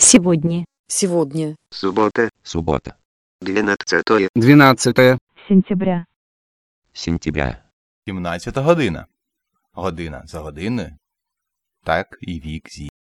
Сегодня. Сегодня. Суббота. 12 Сентября. Сентября. 17 година. Година за годиною. Так і вік зі.